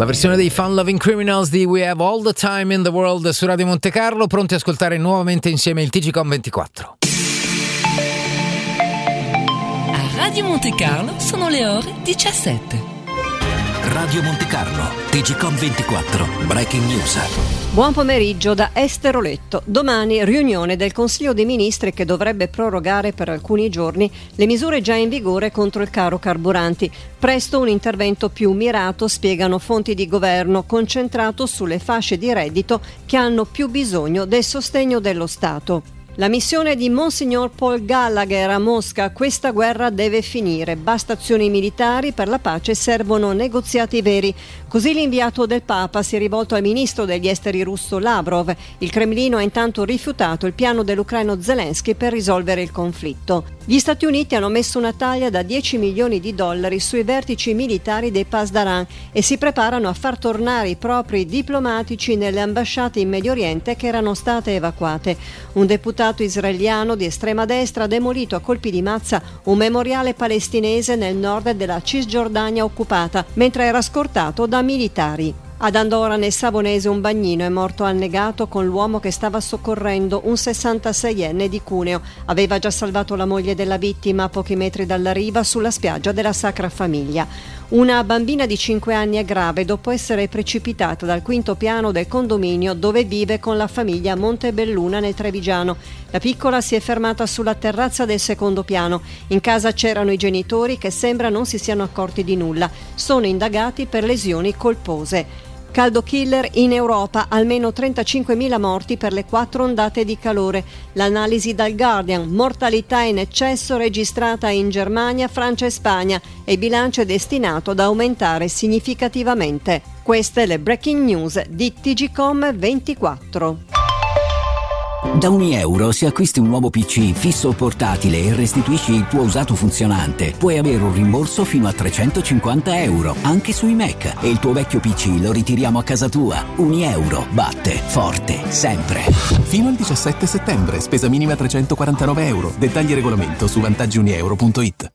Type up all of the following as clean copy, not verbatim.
La versione dei Fun Loving Criminals di We Have All the Time in the World su Radio Monte Carlo, pronti a ascoltare nuovamente insieme il TGcom 24. A Radio Monte Carlo sono le ore 17. Radio Monte Carlo, TGcom 24, Breaking News. Buon pomeriggio da Esteroletto. Domani riunione del Consiglio dei Ministri che dovrebbe prorogare per alcuni giorni le misure già in vigore contro il caro carburanti. Presto un intervento più mirato, spiegano fonti di governo, concentrato sulle fasce di reddito che hanno più bisogno del sostegno dello Stato. La missione di Monsignor Paul Gallagher a Mosca: questa guerra deve finire, basta azioni militari, per la pace servono negoziati veri. Così l'inviato del Papa si è rivolto al ministro degli esteri russo Lavrov. Il Cremlino ha intanto rifiutato il piano dell'ucraino Zelensky per risolvere il conflitto. Gli Stati Uniti hanno messo una taglia da $10 milioni sui vertici militari dei Pasdaran e si preparano a far tornare i propri diplomatici nelle ambasciate in Medio Oriente che erano state evacuate. Un deputato israeliano di estrema destra ha demolito a colpi di mazza un memoriale palestinese nel nord della Cisgiordania occupata, mentre era scortato da militari. Ad Andorra, nel Savonese, un bagnino è morto annegato con l'uomo che stava soccorrendo un 66enne di Cuneo. Aveva già salvato la moglie della vittima a pochi metri dalla riva sulla spiaggia della Sacra Famiglia. Una bambina di 5 anni è grave dopo essere precipitata dal quinto piano del condominio dove vive con la famiglia a Montebelluna nel Trevigiano. La piccola si è fermata sulla terrazza del secondo piano. In casa c'erano i genitori che sembra non si siano accorti di nulla. Sono indagati per lesioni colpose. Caldo killer in Europa, almeno 35.000 morti per le 4 ondate di calore. L'analisi dal Guardian: mortalità in eccesso registrata in Germania, Francia e Spagna e il bilancio è destinato ad aumentare significativamente. Queste le breaking news di TGcom 24. Da €1 se acquisti un nuovo PC fisso o portatile e restituisci il tuo usato funzionante, puoi avere un rimborso fino a €350, anche sui Mac, e il tuo vecchio PC lo ritiriamo a casa tua. €1 batte forte sempre. Fino al 17 settembre, spesa minima €349. Dettagli e regolamento su vantaggiunieuro.it.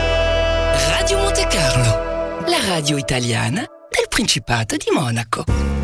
Radio Monte Carlo, la radio italiana del Principato di Monaco.